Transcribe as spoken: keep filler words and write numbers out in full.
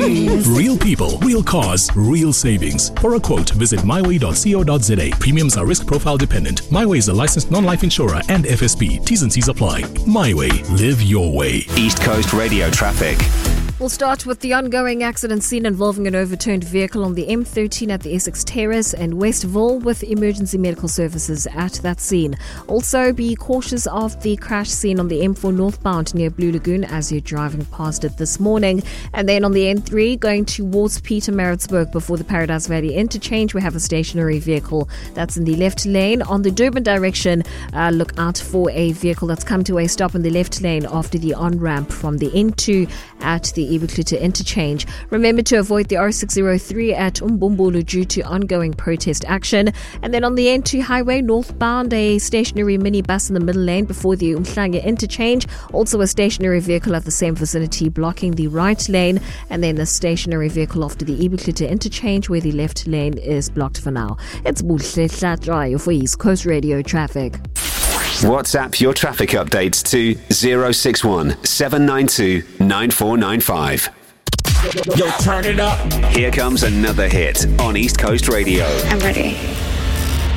Real people, real cars, real savings. For a quote, visit my way dot co dot za. Premiums are risk profile dependent. My Way is a licensed non-life insurer and F S P. T's and C's apply. My Way. Live your way. East Coast Radio traffic. We'll start with the ongoing accident scene involving an overturned vehicle on the M thirteen at the Essex Terrace and Westville, with emergency medical services at that scene. Also, be cautious of the crash scene on the M four northbound near Blue Lagoon as you're driving past it this morning. And then on the N three going towards Pietermaritzburg before the Paradise Valley interchange, we have a stationary vehicle that's in the left lane. On the Durban direction, uh, look out for a vehicle that's come to a stop in the left lane after the on-ramp from the N two at the Ibuklita interchange. Remember to avoid the R six oh three at Umbumbulu due to ongoing protest action. And then on the N two highway northbound, a stationary minibus in the middle lane before the Umhlanga interchange. Also a stationary vehicle at the same vicinity blocking the right lane. And then a stationary vehicle after the Ibuklita interchange where the left lane is blocked for now. It's Buhle Hlatrayo for East Coast Radio Traffic. WhatsApp your traffic updates to zero six one seven nine two nine four nine five. Yo, turn it up. Here comes another hit on East Coast Radio. I'm ready.